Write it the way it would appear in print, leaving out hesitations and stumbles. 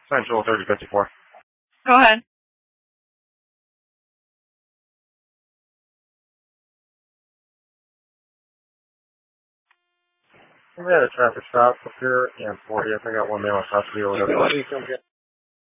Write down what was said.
Central 3054. Go ahead. We had a traffic stop up here and 40th. I got one male in custody over there.